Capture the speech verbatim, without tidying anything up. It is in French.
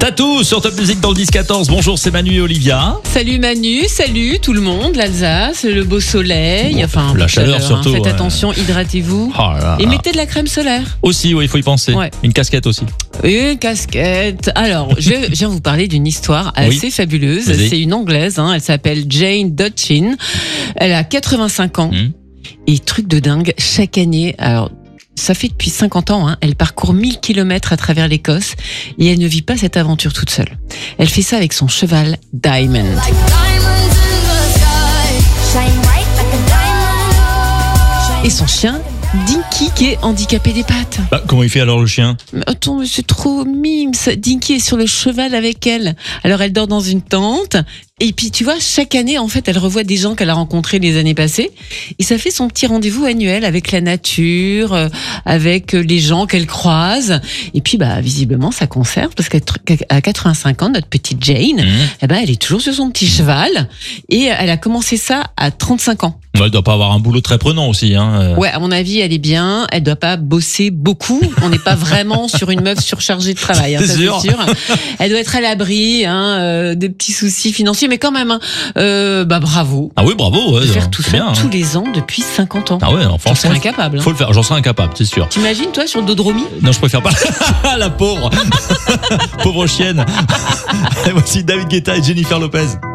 Tatou sur Top Music dans le dix quatorze. Bonjour, c'est Manu et Olivia. Salut Manu, salut tout le monde, l'Alsace, le beau soleil, Bon, enfin la chaleur hein. surtout. Faites ouais. attention, hydratez-vous Oh là là. et mettez de la crème solaire. Aussi, oui, il faut y penser. Ouais. Une casquette aussi. Une casquette. Alors, je vais- je viens vous parler d'une histoire assez Oui. fabuleuse. Vas-y. C'est une Anglaise, hein, elle s'appelle Jane Dutchin. Elle a quatre-vingt-cinq ans. Mmh. Et truc de dingue, chaque année, alors ça fait depuis cinquante ans, hein, elle parcourt mille kilomètres à travers l'Écosse et elle ne vit pas cette aventure toute seule. Elle fait ça avec son cheval Diamond. Et son chien Dinky qui est handicapé des pattes. Bah, comment il fait alors le chien? Mais attends, mais c'est trop mimes. Dinky est sur le cheval avec elle. Alors elle dort dans une tente. Et puis tu vois, chaque année, en fait, elle revoit des gens qu'elle a rencontrés les années passées. Et ça fait son petit rendez-vous annuel avec la nature, euh, avec les gens qu'elle croise. Et puis, bah, visiblement, ça conserve parce qu'à quatre-vingt-cinq ans, notre petite Jane, Mmh. eh ben, elle est toujours sur son petit cheval. Et elle a commencé ça à trente-cinq ans. Ouais, elle doit pas avoir un boulot très prenant aussi. Hein. euh. Ouais, à mon avis, elle est bien. Elle doit pas bosser beaucoup. On n'est pas vraiment sur une meuf surchargée de travail, hein, C'est ça sûr. c'est sûr. Elle doit être à l'abri, hein, euh, des petits soucis financiers, mais quand même, hein, euh, bah bravo. Ah oui, bravo. Ouais, De faire tout c'est ça bien, tous hein. les ans depuis cinquante ans. Ah ouais, non, J'en franchement, serais incapable. Hein. faut le faire. J'en serais incapable, c'est sûr. T'imagines, toi, sur le Dodromie? Non, je préfère pas. La pauvre. Pauvre chienne. Et voici David Guetta et Jennifer Lopez.